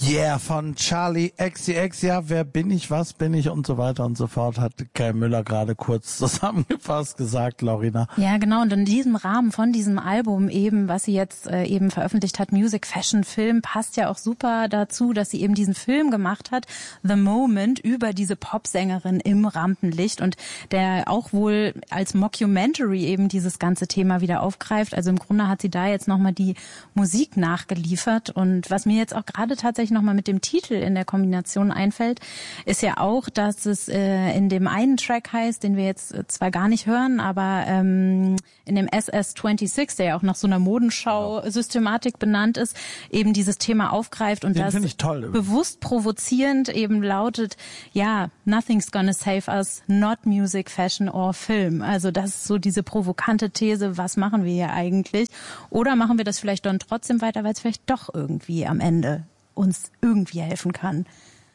Yeah, von Charlie XCX, ja, wer bin ich, was bin ich und so weiter und so fort, hat Kai Müller gerade kurz zusammengefasst gesagt, Lorena. Ja, genau, und in diesem Rahmen von diesem Album eben, was sie jetzt eben veröffentlicht hat, Music, Fashion, Film, passt ja auch super dazu, dass sie eben diesen Film gemacht hat, The Moment, über diese Popsängerin im Rampenlicht und der auch wohl als Mockumentary eben dieses ganze Thema wieder aufgreift. Also im Grunde hat sie da jetzt nochmal die Musik nachgeliefert und was mir jetzt auch gerade tatsächlich nochmal mit dem Titel in der Kombination einfällt, ist ja auch, dass es in dem einen Track heißt, den wir jetzt zwar gar nicht hören, aber in dem SS26, der ja auch nach so einer Modenschau-Systematik benannt ist, eben dieses Thema aufgreift und den das toll, bewusst provozierend eben lautet, ja, nothing's gonna save us, not music, fashion or film. Also das ist so diese provokante These, was machen wir hier eigentlich? Oder machen wir das vielleicht dann trotzdem weiter, weil es vielleicht doch irgendwie am Ende uns irgendwie helfen kann.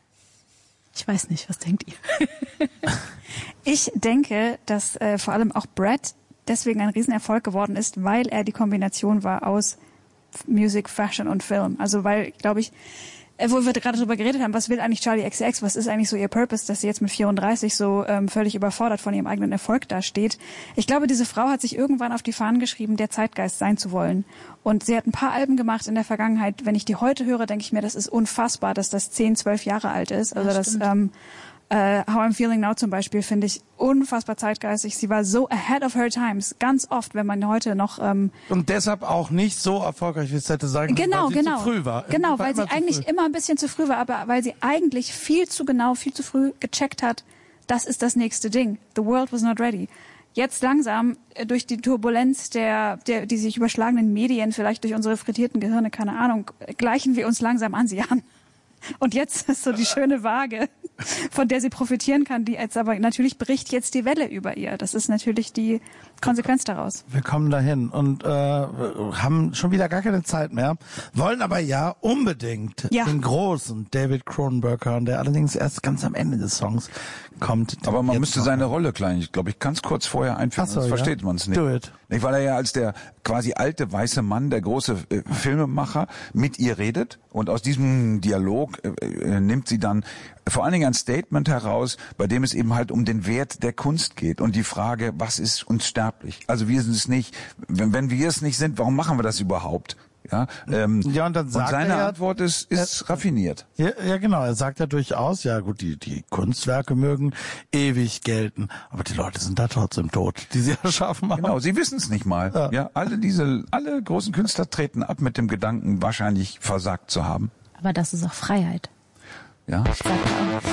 Ich weiß nicht, was denkt ihr? Ich denke, dass vor allem auch Brad deswegen ein Riesenerfolg geworden ist, weil er die Kombination war aus Music, Fashion und Film. Also weil, glaube ich, wo wir gerade drüber geredet haben, was will eigentlich Charli XCX, was ist eigentlich so ihr Purpose, dass sie jetzt mit 34 so völlig überfordert von ihrem eigenen Erfolg dasteht. Ich glaube, diese Frau hat sich irgendwann auf die Fahnen geschrieben, der Zeitgeist sein zu wollen. Und sie hat ein paar Alben gemacht in der Vergangenheit. Wenn ich die heute höre, denke ich mir, das ist unfassbar, dass das 10, 12 Jahre alt ist. Also das How I'm Feeling Now zum Beispiel finde ich unfassbar zeitgeistig. Sie war so ahead of her times. Ganz oft, wenn man heute noch... und deshalb auch nicht so erfolgreich, wie es hätte sein können, weil sie zu früh war. Genau, weil sie eigentlich immer ein bisschen zu früh war, aber weil sie eigentlich viel zu früh gecheckt hat, das ist das nächste Ding. The world was not ready. Jetzt langsam, durch die Turbulenz die sich überschlagenen Medien, vielleicht durch unsere frittierten Gehirne, keine Ahnung, gleichen wir uns langsam an sie an. Und jetzt ist so die schöne Waage, von der sie profitieren kann, die jetzt aber natürlich bricht jetzt die Welle über ihr. Das ist natürlich die Konsequenz daraus. Wir kommen dahin und haben schon wieder gar keine Zeit mehr, wollen aber ja unbedingt den großen David Cronenberg hören, der allerdings erst ganz am Ende des Songs kommt. Aber man müsste seine Rolle, glaube ich, ganz kurz vorher einführen, sonst versteht man es nicht. Do it. Nicht, weil er ja als der quasi alte weiße Mann, der große Filmemacher, mit ihr redet und aus diesem Dialog nimmt sie dann vor allen Dingen ein Statement heraus, bei dem es eben halt um den Wert der Kunst geht und die Frage, was ist uns sterblich? Also wir sind es nicht, wenn wir es nicht sind, warum machen wir das überhaupt? Ja, und dann sagt seine Antwort ist raffiniert. Ja, genau. Er sagt ja durchaus, ja gut, die Kunstwerke mögen ewig gelten, aber die Leute sind da trotzdem tot, die sie erschaffen haben. Genau, sie wissen es nicht mal. Ja, alle großen Künstler treten ab mit dem Gedanken, wahrscheinlich versagt zu haben. Aber das ist auch Freiheit. Ja.